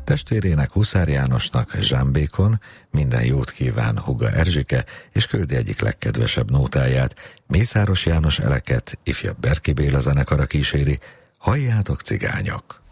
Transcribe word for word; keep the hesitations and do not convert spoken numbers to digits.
Testvérének Huszár Jánosnak, Zsámbékon, minden jót kíván Huga Erzsike, és küldi egyik legkedvesebb nótáját, Mészáros János Eleket ifjabb Berki Béla zenekara kíséri. Halljátok, cigányok!